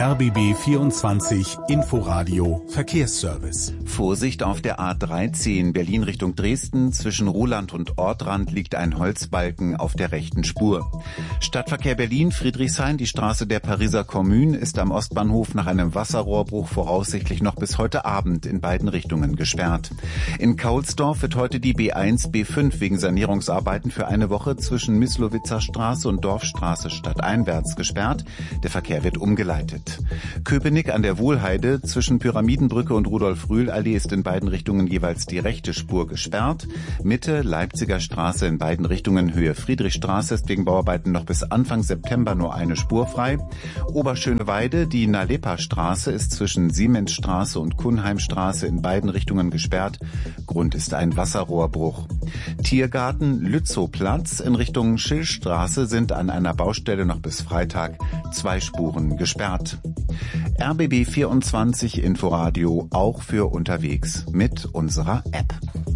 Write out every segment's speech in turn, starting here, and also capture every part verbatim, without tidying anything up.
R B B vierundzwanzig Inforadio Verkehrsservice. Vorsicht auf der A dreizehn Berlin Richtung Dresden. Zwischen Ruhland und Ortrand liegt ein Holzbalken auf der rechten Spur. Stadtverkehr Berlin, Friedrichshain, die Straße der Pariser Commune ist am Ostbahnhof nach einem Wasserrohrbruch voraussichtlich noch bis heute Abend in beiden Richtungen gesperrt. In Kaulsdorf wird heute die B eins B fünf wegen Sanierungsarbeiten für eine Woche zwischen Mislowitzer Straße und Dorfstraße stadteinwärts gesperrt. Der Verkehr wird umgeleitet. Köpenick an der Wohlheide zwischen Pyramidenbrücke und Rudolf-Rühl-Allee ist in beiden Richtungen jeweils die rechte Spur gesperrt. Mitte Leipziger Straße in beiden Richtungen Höhe Friedrichstraße ist wegen Bauarbeiten noch bis Anfang September nur eine Spur frei. Oberschöneweide, die Nalepa-Straße ist zwischen Siemensstraße und Kunheimstraße in beiden Richtungen gesperrt. Grund ist ein Wasserrohrbruch. Tiergarten Lützowplatz in Richtung Schillstraße sind an einer Baustelle noch bis Freitag zwei Spuren gesperrt. R B B vierundzwanzig Inforadio auch für unterwegs mit unserer App.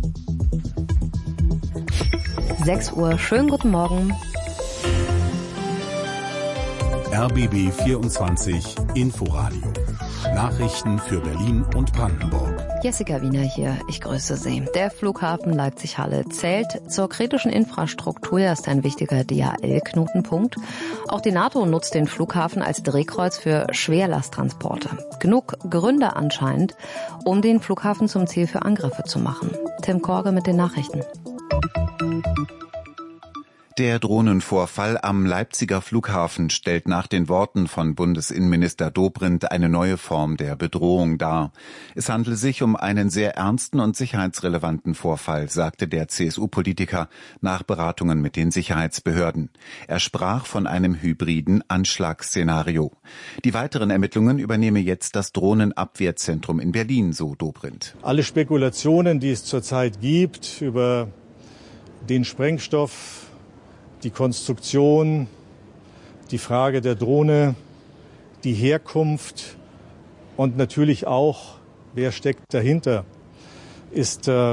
sechs Uhr, schönen guten Morgen. R B B vierundzwanzig Inforadio. Nachrichten für Berlin und Brandenburg. Jessica Wiener hier, ich grüße Sie. Der Flughafen Leipzig-Halle zählt zur kritischen Infrastruktur. Er ist ein wichtiger D H L-Knotenpunkt. Auch die NATO nutzt den Flughafen als Drehkreuz für Schwerlasttransporte. Genug Gründe anscheinend, um den Flughafen zum Ziel für Angriffe zu machen. Tim Korge mit den Nachrichten. Der Drohnenvorfall am Leipziger Flughafen stellt nach den Worten von Bundesinnenminister Dobrindt eine neue Form der Bedrohung dar. Es handelt sich um einen sehr ernsten und sicherheitsrelevanten Vorfall, sagte der C S U-Politiker nach Beratungen mit den Sicherheitsbehörden. Er sprach von einem hybriden Anschlagsszenario. Die weiteren Ermittlungen übernehme jetzt das Drohnenabwehrzentrum in Berlin, so Dobrindt. Alle Spekulationen, die es zurzeit gibt über den Sprengstoff, die Konstruktion, die Frage der Drohne, die Herkunft und natürlich auch, wer steckt dahinter, ist äh,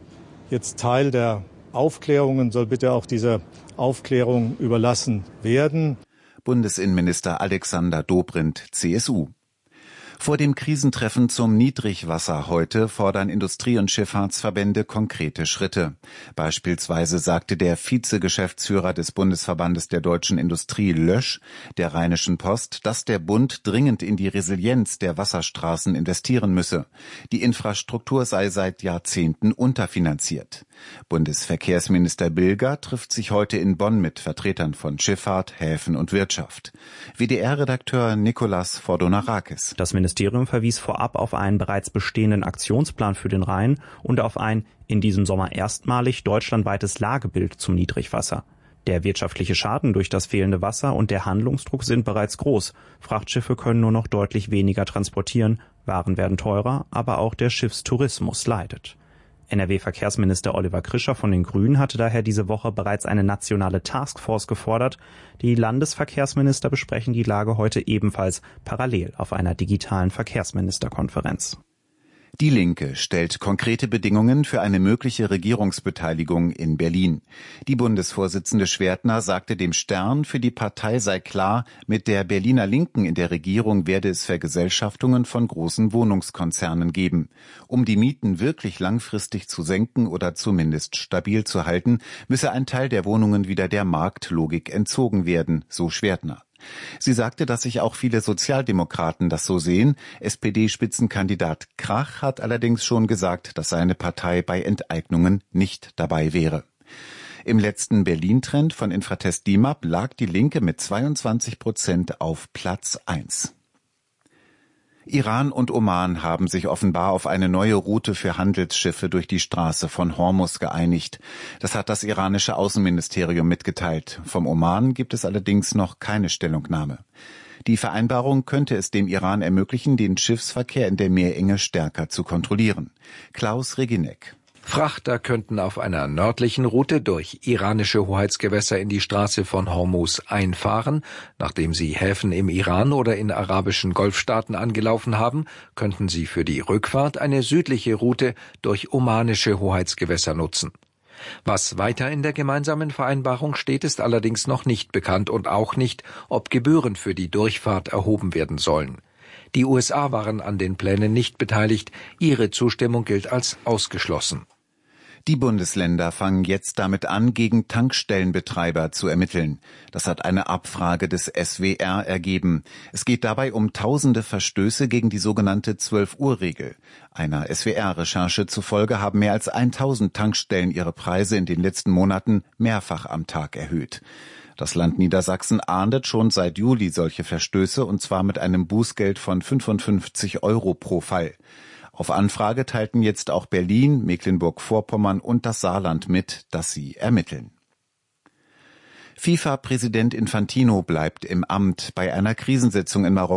jetzt Teil der Aufklärung und soll bitte auch dieser Aufklärung überlassen werden. Bundesinnenminister Alexander Dobrindt, C S U. Vor dem Krisentreffen zum Niedrigwasser heute fordern Industrie- und Schifffahrtsverbände konkrete Schritte. Beispielsweise sagte der Vizegeschäftsführer des Bundesverbandes der deutschen Industrie Lösch der Rheinischen Post, dass der Bund dringend in die Resilienz der Wasserstraßen investieren müsse. Die Infrastruktur sei seit Jahrzehnten unterfinanziert. Bundesverkehrsminister Bilger trifft sich heute in Bonn mit Vertretern von Schifffahrt, Häfen und Wirtschaft. W D R-Redakteur Nikolas Fordonarakis. Das Ministerium verwies vorab auf einen bereits bestehenden Aktionsplan für den Rhein und auf ein in diesem Sommer erstmalig deutschlandweites Lagebild zum Niedrigwasser. Der wirtschaftliche Schaden durch das fehlende Wasser und der Handlungsdruck sind bereits groß. Frachtschiffe können nur noch deutlich weniger transportieren, Waren werden teurer, aber auch der Schiffstourismus leidet. N R W-Verkehrsminister Oliver Krischer von den Grünen hatte daher diese Woche bereits eine nationale Taskforce gefordert. Die Landesverkehrsminister besprechen die Lage heute ebenfalls parallel auf einer digitalen Verkehrsministerkonferenz. Die Linke stellt konkrete Bedingungen für eine mögliche Regierungsbeteiligung in Berlin. Die Bundesvorsitzende Schwertner sagte dem Stern, für die Partei sei klar, mit der Berliner Linken in der Regierung werde es Vergesellschaftungen von großen Wohnungskonzernen geben. Um die Mieten wirklich langfristig zu senken oder zumindest stabil zu halten, müsse ein Teil der Wohnungen wieder der Marktlogik entzogen werden, so Schwertner. Sie sagte, dass sich auch viele Sozialdemokraten das so sehen. S P D-Spitzenkandidat Krach hat allerdings schon gesagt, dass seine Partei bei Enteignungen nicht dabei wäre. Im letzten Berlin-Trend von Infratest D I M A P lag die Linke mit zweiundzwanzig Prozent auf Platz eins. Iran und Oman haben sich offenbar auf eine neue Route für Handelsschiffe durch die Straße von Hormuz geeinigt. Das hat das iranische Außenministerium mitgeteilt. Vom Oman gibt es allerdings noch keine Stellungnahme. Die Vereinbarung könnte es dem Iran ermöglichen, den Schiffsverkehr in der Meerenge stärker zu kontrollieren. Klaus Reginek. Frachter könnten auf einer nördlichen Route durch iranische Hoheitsgewässer in die Straße von Hormuz einfahren. Nachdem sie Häfen im Iran oder in arabischen Golfstaaten angelaufen haben, könnten sie für die Rückfahrt eine südliche Route durch omanische Hoheitsgewässer nutzen. Was weiter in der gemeinsamen Vereinbarung steht, ist allerdings noch nicht bekannt und auch nicht, ob Gebühren für die Durchfahrt erhoben werden sollen. Die U S A waren an den Plänen nicht beteiligt, ihre Zustimmung gilt als ausgeschlossen. Die Bundesländer fangen jetzt damit an, gegen Tankstellenbetreiber zu ermitteln. Das hat eine Abfrage des S W R ergeben. Es geht dabei um tausende Verstöße gegen die sogenannte zwölf-Uhr-Regel. Einer S W R-Recherche zufolge haben mehr als tausend Tankstellen ihre Preise in den letzten Monaten mehrfach am Tag erhöht. Das Land Niedersachsen ahndet schon seit Juli solche Verstöße, und zwar mit einem Bußgeld von fünfundfünfzig Euro pro Fall. Auf Anfrage teilten jetzt auch Berlin, Mecklenburg-Vorpommern und das Saarland mit, dass sie ermitteln. FIFA-Präsident Infantino bleibt im Amt. Bei einer Krisensitzung in Marokko